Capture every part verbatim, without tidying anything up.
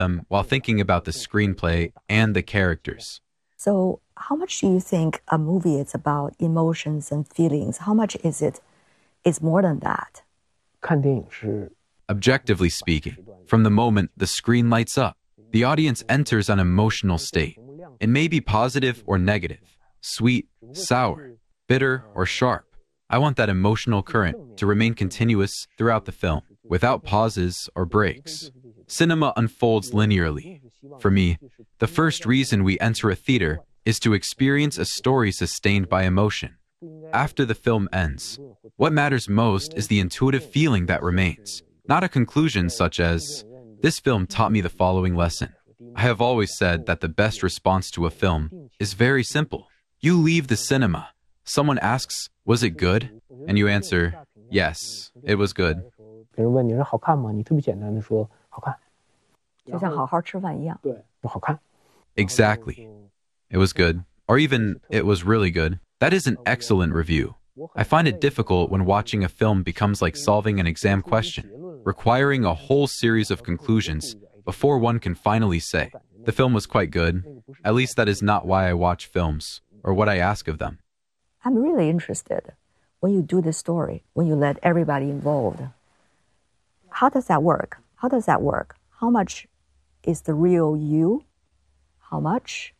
them while thinking about the screenplay and the characters. So how much do you think a movie is about emotions and feelings? How much is it is more than that? 看电影是 Objectively speaking, from the moment the screen lights up, the audience enters an emotional state. It may be positive or negative, sweet, sour, bitter, or sharp. I want that emotional current to remain continuous throughout the film, without pauses or breaks. Cinema unfolds linearly. For me, the first reason we enter a theater is to experience a story sustained by emotion. After the film ends, what matters most is the intuitive feeling that remains, not a conclusion such as, "This film taught me the following lesson." I have always said that the best response to a film is very simple. You leave the cinema. Someone asks, "Was it good?" And you answer, "Yes, it was good." 别人问你说好看吗？你特别简单的说好看。 就像好好吃饭一样。 对，说好看。 Exactly. It was good. Or even, it was really good. That is an excellent review. I find it difficult when watching a film becomes like solving an exam question, requiring a whole series of conclusions before one can finally say, "The film was quite good." At least that is not why I watch films, or what I ask of them. I'm really interested when you do this story, when you let everybody involved. How does that work? How does that work? How much is the real you? How much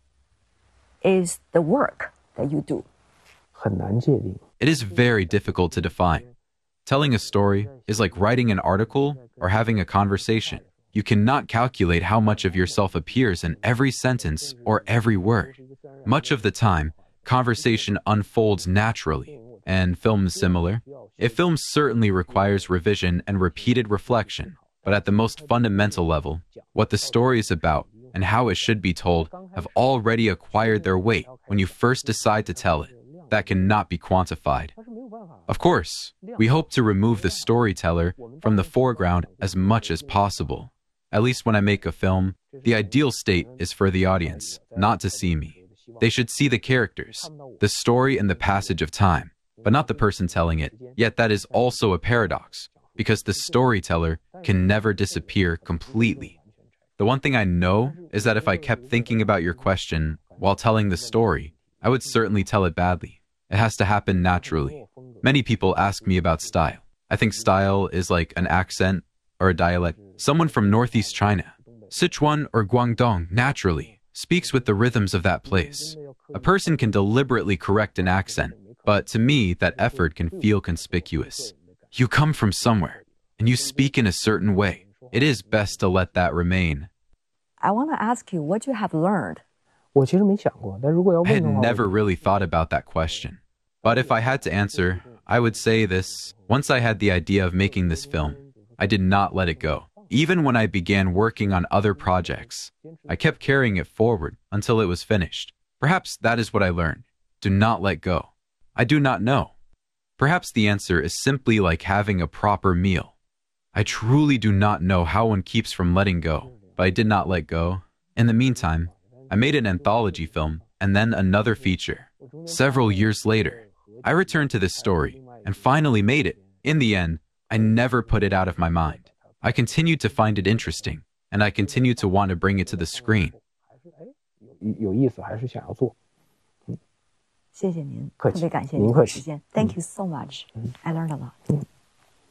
is the work that you do? 很难界定。 It is very difficult to define. Telling a story is like writing an article or having a conversation. You cannot calculate how much of yourself appears in every sentence or every word. Much of the time, conversation unfolds naturally, and film is similar. A film certainly requires revision and repeated reflection, but at the most fundamental level, what the story is about and how it should be told have already acquired their weight when you first decide to tell it. That cannot be quantified. Of course, we hope to remove the storyteller from the foreground as much as possible. At least when I make a film, the ideal state is for the audience not to see me. They should see the characters, the story and the passage of time, but not the person telling it. Yet that is also a paradox, because the storyteller can never disappear completely. The one thing I know is that if I kept thinking about your question while telling the story, I would certainly tell it badly. It has to happen naturally. Many people ask me about style. I think style is like an accent or a dialect. Someone from Northeast China, Sichuan or Guangdong, naturally speaks with the rhythms of that place. A person can deliberately correct an accent, but to me, that effort can feel conspicuous. You come from somewhere, and you speak in a certain way. It is best to let that remain. I want to ask you what you have learned. 我其实没想过，但如果要 I 问 had 的话， never really thought about that question. But if I had to answer, I would say this. Once I had the idea of making this film, I did not let it go. Even when I began working on other projects, I kept carrying it forward until it was finished. Perhaps that is what I learned. Do not let go. I do not know. Perhaps the answer is simply like having a proper meal. I truly do not know how one keeps from letting go, but I did not let go. In the meantime, I made an anthology film and then another feature. Several years later, I returned to this story and finally made it. In the end, I never put it out of my mind. I continued to find it interesting, and I continued to want to bring it to the screen. 有意思，还是想要做。 谢谢您， 客气， 特别感谢您客气。 您的时间。Thank you so much. I learned a lot.